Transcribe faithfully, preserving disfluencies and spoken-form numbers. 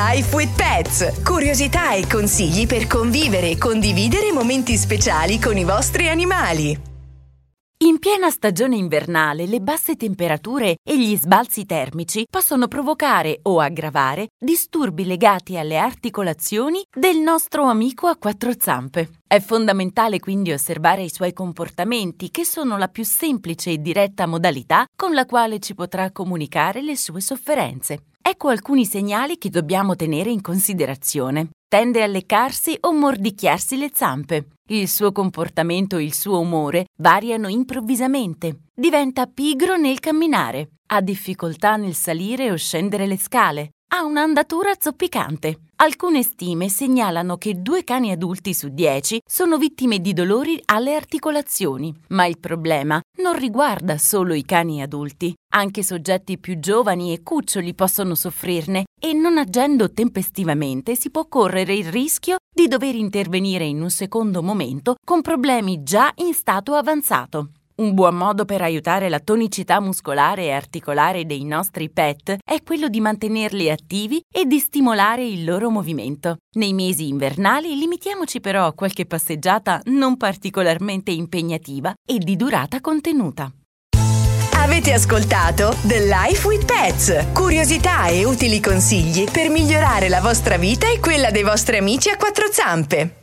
Life with Pets. Curiosità e consigli per convivere e condividere momenti speciali con i vostri animali. In piena stagione invernale, le basse temperature e gli sbalzi termici possono provocare o aggravare disturbi legati alle articolazioni del nostro amico a quattro zampe. È fondamentale quindi osservare i suoi comportamenti, che sono la più semplice e diretta modalità con la quale ci potrà comunicare le sue sofferenze. Ecco alcuni segnali che dobbiamo tenere in considerazione. Tende a leccarsi o mordicchiarsi le zampe. Il suo comportamento e il suo umore variano improvvisamente. Diventa pigro nel camminare. Ha difficoltà nel salire o scendere le scale. Ha un'andatura zoppicante. Alcune stime segnalano che due cani adulti su dieci sono vittime di dolori alle articolazioni, ma il problema non riguarda solo i cani adulti. Anche soggetti più giovani e cuccioli possono soffrirne e non agendo tempestivamente si può correre il rischio di dover intervenire in un secondo momento con problemi già in stato avanzato. Un buon modo per aiutare la tonicità muscolare e articolare dei nostri pet è quello di mantenerli attivi e di stimolare il loro movimento. Nei mesi invernali limitiamoci però a qualche passeggiata non particolarmente impegnativa e di durata contenuta. Avete ascoltato The Life with Pets. Curiosità e utili consigli per migliorare la vostra vita e quella dei vostri amici a quattro zampe.